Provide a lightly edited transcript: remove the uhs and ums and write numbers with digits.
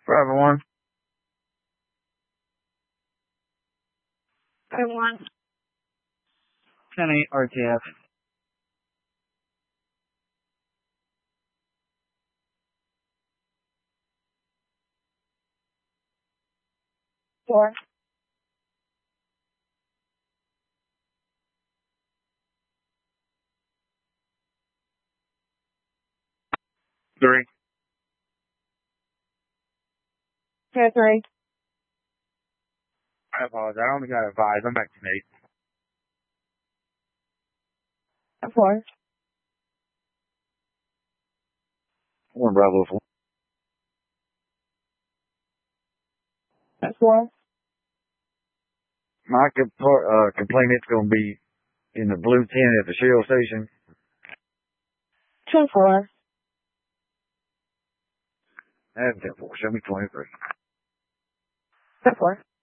Driver 1. Driver 1. 10-8 RTF. Four. 3. 3. I apologize. I only got advised. I'm back to 8. 4. 1 Bravo 4. 4. My complaint is going to be in the blue tent at the Shell station. 4. And 10-4. Show me 23. 4.